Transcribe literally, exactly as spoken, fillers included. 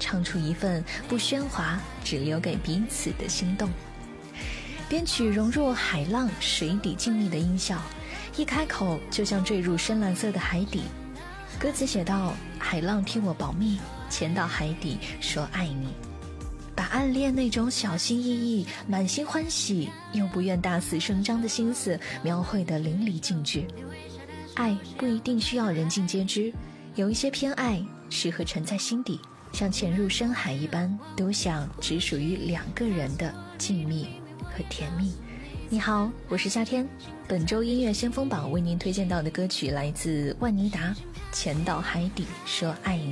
唱出一份不喧哗，只留给彼此的心动。编曲融入海浪水底静谧的音效，一开口就像坠入深蓝色的海底。歌词写道：海浪替我保密，潜到海底说爱你，把暗恋那种小心翼翼、满心欢喜又不愿大肆声张的心思描绘得淋漓尽致。爱不一定需要人尽皆知，有一些偏爱适合沉在心底，像潜入深海一般，都想只属于两个人的静谧和甜蜜。你好，我是夏天。本周音乐先锋榜为您推荐到的歌曲来自万妮达，潜到海底说爱你。